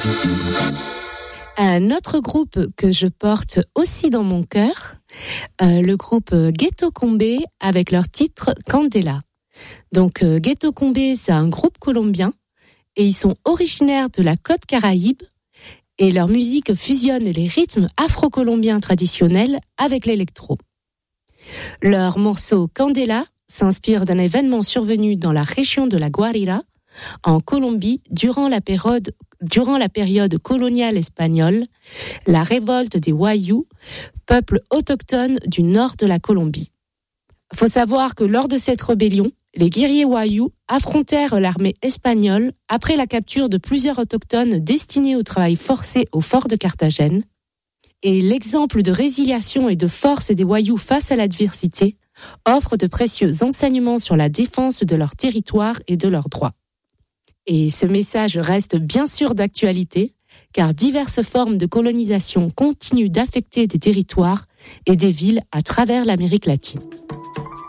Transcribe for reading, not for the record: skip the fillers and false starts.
Un autre groupe que je porte aussi dans mon cœur, le groupe Ghetto Combé avec leur titre Candela. Donc Ghetto Combé, c'est un groupe colombien et ils sont originaires de la côte Caraïbe et leur musique fusionne les rythmes afro-colombiens traditionnels avec l'électro. Leur morceau Candela s'inspire d'un événement survenu dans la région de la Guarira, en Colombie, durant la période coloniale espagnole, la révolte des Wayuu, peuple autochtone du nord de la Colombie. Il faut savoir que lors de cette rébellion, les guerriers Wayuu affrontèrent l'armée espagnole après la capture de plusieurs autochtones destinés au travail forcé au fort de Carthagène. Et l'exemple de résiliation et de force des Wayuu face à l'adversité offre de précieux enseignements sur la défense de leur territoire et de leurs droits. Et ce message reste bien sûr d'actualité, car diverses formes de colonisation continuent d'affecter des territoires et des villes à travers l'Amérique latine.